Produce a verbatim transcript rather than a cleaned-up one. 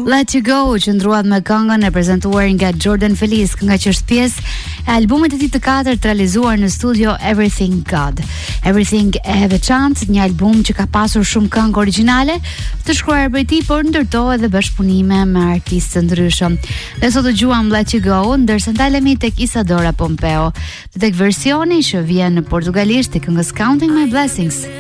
Let You Go qëndruat me këngën e prezantuar nga Jordan Feliz, kënga që është pjesë e albumit të tij të katërt realizuar në studio Everything God. Everything e veçantë, një album që ka pasur shumë këngë origjinale të shkruar prej tij, por ndërtohet dhe bashkëpunime me artistë të ndryshëm. Dhe sot dëgjuam Let You Go, ndërsa ndalemi tek Isadora Pompeo, tek versioni që vjen në portugalisht të këngës Counting My Blessings.